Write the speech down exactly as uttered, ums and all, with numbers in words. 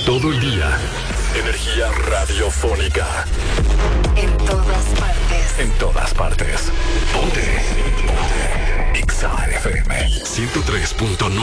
Todo el día. Energía radiofónica. En todas partes. En todas partes. Ponte. Ponte. X A F M ciento tres punto nueve.